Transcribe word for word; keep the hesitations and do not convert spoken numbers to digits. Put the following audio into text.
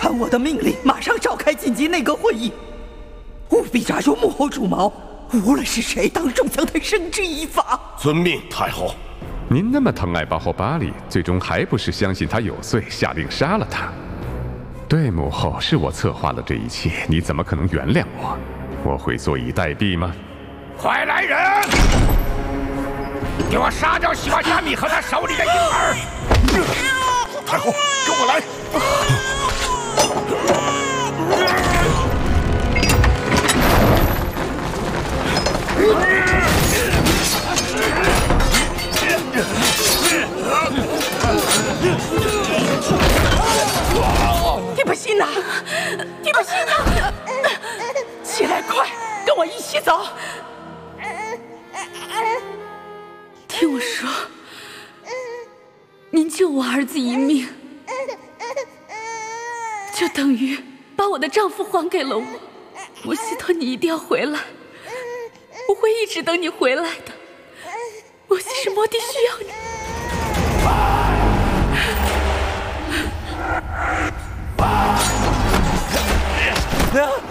按我的命令，马上召开紧急内阁会议，务必抓住幕后主谋，无论是谁，当众将他绳之以法。 遵命，太后。 您那么疼爱巴霍巴里，最终还不是相信他有罪，下令杀了他？对，母后，是我策划了这一切，你怎么可能原谅我？我会坐以待毙吗？ 快来人！给我杀掉西瓦加米和他手里的婴儿！ 太后，跟我来！ 蒂普西娜，蒂普西娜，起来，快，跟我一起走。 听我说，您救我儿子一命，就等于把我的丈夫还给了我。我希托你一定要回来，我会一直等你回来的。我西什摩迪需要你。 啊